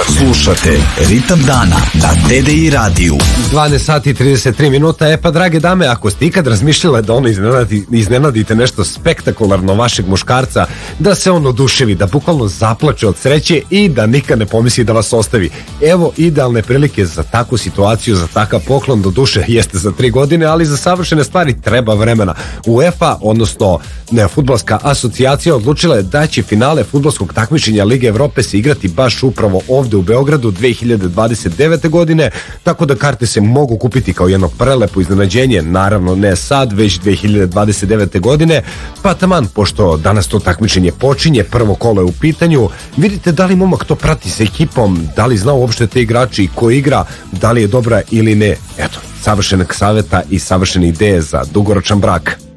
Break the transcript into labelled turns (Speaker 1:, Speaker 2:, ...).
Speaker 1: Slušate Ritam dana na TDI radiju.
Speaker 2: 12 sati i 33 minuta. Pa drage dame, ako ste ikad razmišljale da iznenadite nešto spektakularno vašeg muškarca, da se on oduševi, da bukvalno zaplače od sreće i da nikad ne pomisli da vas ostavi, evo idealne prilike za takvu situaciju, za takav poklon. Do duše jeste za 3 godine, ali za savršene stvari treba vremena. UEFA, odnosno Fudbalska asocijacija, odlučila je da će finale fudbalskog takmičenja Lige Evrope se igrati baš upravo ovde u Beogradu 2029. godine, tako da karte se mogu kupiti kao jedno prelepo iznenađenje, naravno ne sad, već 2029. godine, pa taman, pošto danas to takmičenje počinje, prvo kolo je u pitanju, vidite da li momak to prati sa ekipom, da li zna uopšte te igrači, ko igra, da li je dobra ili ne. Eto, savršenog saveta i savršene ideje za dugoročan brak.